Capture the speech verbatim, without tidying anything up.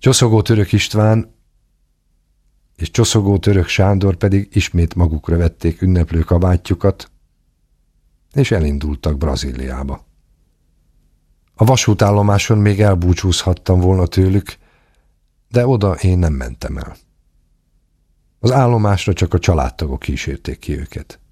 Csoszogó Török István és Csoszogó Török Sándor pedig ismét magukra vették ünneplő kabátjukat, és elindultak Brazíliába. A vasútállomáson még elbúcsúzhattam volna tőlük, de oda én nem mentem el. Az állomásra csak a családtagok kísérték ki őket.